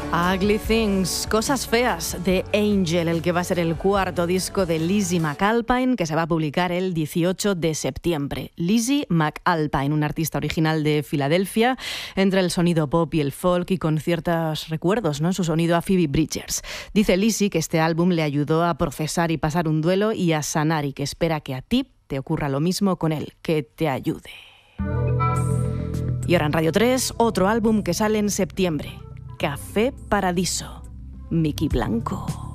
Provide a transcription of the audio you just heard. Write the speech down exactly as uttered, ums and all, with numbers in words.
Ugly Things, Cosas Feas, de Angel, el que va a ser el cuarto disco de Lizzie McAlpine, que se va a publicar el dieciocho de septiembre. Lizzie McAlpine, una artista original de Filadelfia, entre el sonido pop y el folk y con ciertos recuerdos, ¿no?, en su sonido a Phoebe Bridgers. Dice Lizzie que este álbum le ayudó a procesar y pasar un duelo y a sanar, y que espera que a ti te ocurra lo mismo con él, que te ayude. Y ahora en Radio tres, otro álbum que sale en septiembre. Café Paradiso, Miki Blanco.